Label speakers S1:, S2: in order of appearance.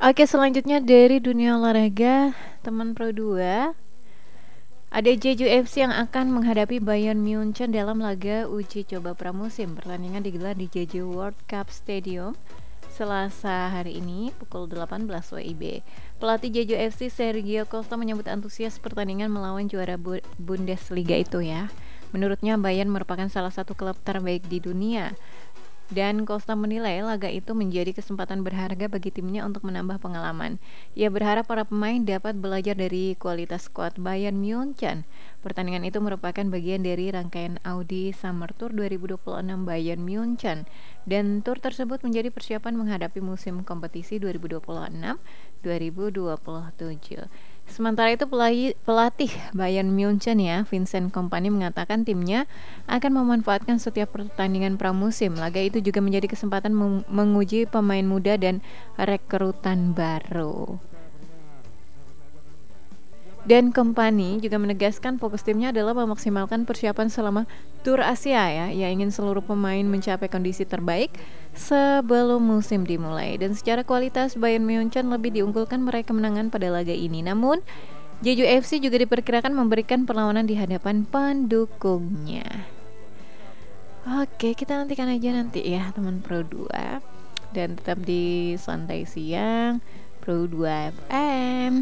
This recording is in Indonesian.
S1: Oke, selanjutnya dari dunia olahraga, teman Pro 2, ada Jeju FC yang akan menghadapi Bayern Munchen dalam laga uji coba pramusim. Pertandingan digelar di Jeju World Cup Stadium Selasa hari ini pukul 18 WIB. Pelatih Jeju FC Sergio Costa menyambut antusias pertandingan melawan juara Bundesliga itu ya. Menurutnya Bayern merupakan salah satu klub terbaik di dunia. Dan Costa menilai laga itu menjadi kesempatan berharga bagi timnya untuk menambah pengalaman. Ia berharap para pemain dapat belajar dari kualitas skuad Bayern Munchen. Pertandingan itu merupakan bagian dari rangkaian Audi Summer Tour 2026 Bayern Munchen. Dan tour tersebut menjadi persiapan menghadapi musim kompetisi 2026-2027. Sementara itu pelatih Bayern Munchen ya, Vincent Kompany mengatakan timnya akan memanfaatkan setiap pertandingan pramusim. Laga itu juga menjadi kesempatan menguji pemain muda dan rekrutan baru. Dan Kompany juga menegaskan fokus timnya adalah memaksimalkan persiapan selama Tour Asia ya. Ia ingin seluruh pemain mencapai kondisi terbaik sebelum musim dimulai. Dan secara kualitas Bayern Munchen lebih diunggulkan meraih kemenangan pada laga ini. Namun Jeju FC juga diperkirakan memberikan perlawanan di hadapan pendukungnya. Oke, kita nantikan aja nanti ya teman Pro 2. Dan tetap di Santai Siang Pro 2 FM.